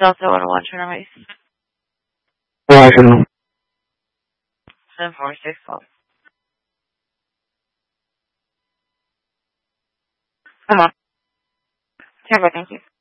Delta 101, turn on base. Roger. 746 call. Come on. Terrible, thank you.